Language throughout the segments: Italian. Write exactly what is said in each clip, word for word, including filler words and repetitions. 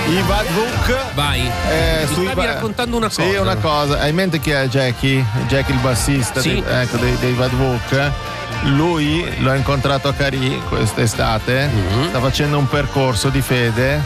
I Bad Book. Vai. Eh, Mi sui stavi ba- raccontando una cosa. Sì, una cosa. Hai in mente chi è Jackie? Jackie il bassista Sì. dei, ecco, dei, dei Bad Book. Lui l'ho incontrato a Carì quest'estate. Mm-hmm. Sta facendo un percorso di fede.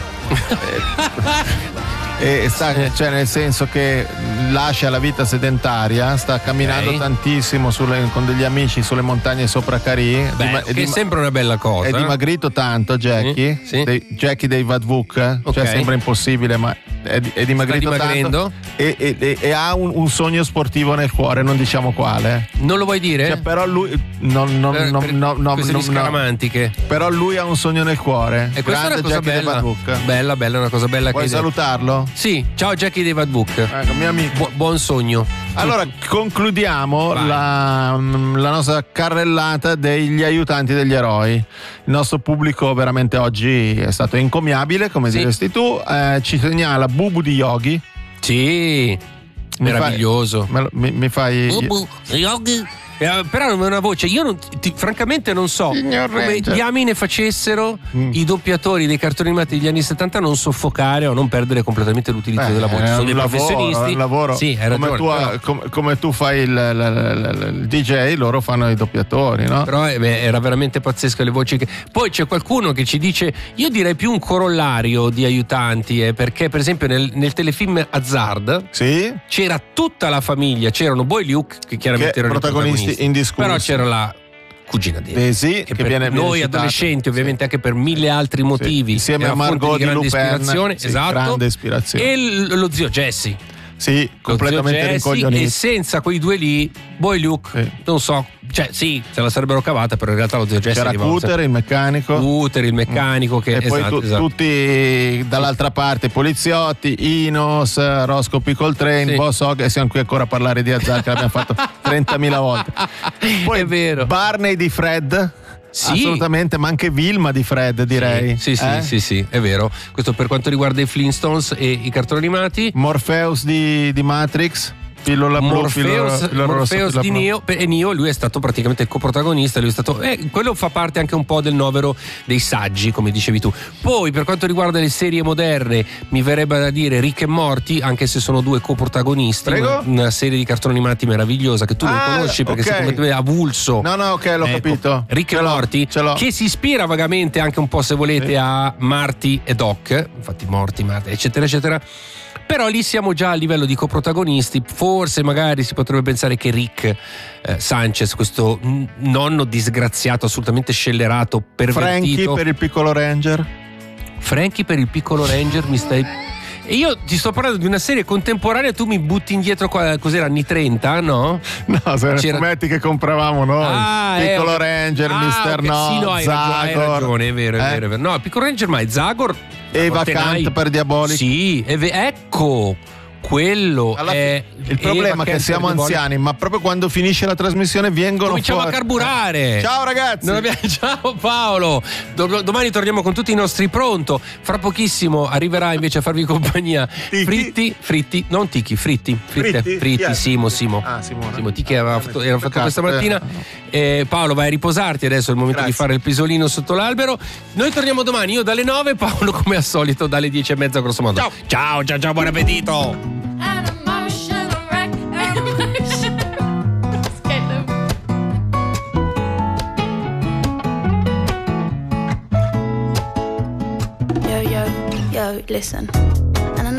E sta, cioè nel senso che lascia la vita sedentaria, sta camminando Okay. tantissimo sulle, con degli amici sulle montagne sopra Carì. Beh, Dima- che dim- sempre una bella cosa. è dimagrito tanto Jackie, Sì, sì. dei, Jackie dei Bad Book, Ok. cioè sembra impossibile ma è, è dimagrito Sta dimagrendo? tanto e, e- e- e ha un, un sogno sportivo nel cuore, non diciamo quale. Non lo vuoi dire? Cioè, però lui non, non, Per- non, per no, no, questioni no, no. scaramantiche. Però lui ha un sogno nel cuore. E questa è una Grande cosa Jackie dei bella. Bad Book. Bella, bella, una cosa bella. Vuoi che salutarlo? Sì, ciao Jackie dei Bad Book. Ecco, mio amico. Bu- buon sogno. Allora concludiamo Vai. la, la nostra carrellata degli aiutanti degli eroi. Il nostro pubblico veramente oggi è stato encomiabile, come Sì. diresti tu. Eh, ci segnala Bubu di Yogi. Sì, Mi meraviglioso. fai- me lo- mi, mi fai. Bubu, Yogi. Eh, però non è una voce, io non, ti- francamente non so Signor come Ranger. diamine facessero Mm. i doppiatori dei cartoni animati degli anni settanta a non soffocare o non perdere completamente l'utilizzo Eh, della voce. è Sono un dei lavoro, professionisti. è un lavoro. Sì, hai come, ragione. tu, però- come, come tu fai il, il- il- il D J, loro fanno i doppiatori, no? Però eh, beh, era veramente pazzesco le voci che... Poi c'è qualcuno che ci dice, io direi più un corollario di aiutanti, eh, perché per esempio nel, nel telefilm Hazard Sì? c'era tutta la famiglia, c'erano Boy e Luke che chiaramente Che erano i protagonisti protagonisti, indiscussi. però c'era la cugina Daisy, Daisy, che, che per viene- viene noi citata. adolescenti ovviamente Sì. anche per mille altri motivi Insieme era a fonte Margot di di grande Lupin, ispirazione, sì, esatto, grande ispirazione. e l- lo zio Jesse Sì, Lo completamente zio Jesse, rincoglionito. e senza quei due lì Boy Luke Sì. non so, cioè sì, se la sarebbero cavata, però in realtà lo zio Jesse C'era arrivava Cooter, il meccanico. Cooter, il meccanico che E poi esatto, tu- esatto. tutti dall'altra parte, poliziotti, Inos, Roscoe Pickle Train, Sì. Boss Hog, e siamo qui ancora a parlare di Hazard che l'abbiamo fatto trentamila volte. Poi È vero. Barney di Fred. Sì. Assolutamente, ma anche Vilma di Fred, direi. Sì, sì, Eh? sì, sì, è vero. Questo per quanto riguarda i Flintstones e i cartoni animati. Morpheus di, di Matrix. Pillola blu, Morpheus, pillola- pillola rossa, Morpheus pillola di blu. Neo, e Neo lui è stato praticamente il coprotagonista, lui è stato, eh, quello fa parte anche un po' del novero dei saggi, come dicevi tu. Poi per quanto riguarda le serie moderne mi verrebbe da dire Rick e Morty, anche se sono due coprotagonisti. Prego? una, una serie di cartoni animati meravigliosa che tu non Ah, conosci perché ok. secondo me è avulso. No, no, ok, l'ho Ecco, capito. Rick Ce e l'ho, Morty, ce l'ho. che si ispira vagamente anche un po', se volete, Sì. a Marty e Doc, infatti Morty, Marty, eccetera, eccetera. Però lì siamo già a livello di coprotagonisti. Forse magari si potrebbe pensare che Rick eh, Sanchez, questo n- nonno disgraziato, assolutamente scellerato, Frankie pervertito, per il piccolo Ranger. Frankie per il piccolo Ranger, mi stai... E io ti sto parlando di una serie contemporanea, tu mi butti indietro qua, cos'era, anni trenta, no? No, sono i C'era- fumetti che compravamo noi. Ah, eh, Piccolo ok. Ranger, Ah, mister ok. No, Sì, no, hai ragione, hai Zagor. ragione, è vero, è Eh? vero, è vero. No, il piccolo Ranger mai, Zagor, Eva Tenai. Kant per Diabolic. Sì, è ve- ecco, quello Alla è fi- il problema Eva è che Kant siamo per Diabolic. anziani, ma proprio quando finisce la trasmissione vengono Cominciamo fuori. a carburare. Ciao ragazzi. Non abbiamo- Ciao Paolo. Do- domani torniamo con tutti i nostri pronto. Fra pochissimo arriverà invece a farvi compagnia Tiki? Fritti, fritti, non Tiki, fritti, fritti, Fritti? fritti, Chi è? Simo, Simo. Ah, Simone. Simo Tiki aveva fatto, era fatto Peccato, questa mattina. Eh, Paolo, vai a riposarti adesso, è il momento Grazie. di fare il pisolino sotto l'albero. Noi torniamo domani, io dalle nove, Paolo come al solito dalle dieci e mezza grosso modo. Ciao. Ciao, ciao, ciao, buon appetito. An emotional wreck. Escape them. Yo, yo, yo, listen.